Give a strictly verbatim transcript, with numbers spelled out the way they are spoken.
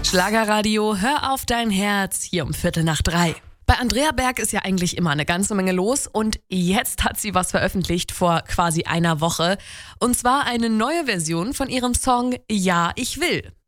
Schlagerradio, hör auf dein Herz, hier um Viertel nach drei. Bei Andrea Berg ist ja eigentlich immer eine ganze Menge los und jetzt hat sie was veröffentlicht vor quasi einer Woche. Und zwar eine neue Version von ihrem Song Ja, ich will.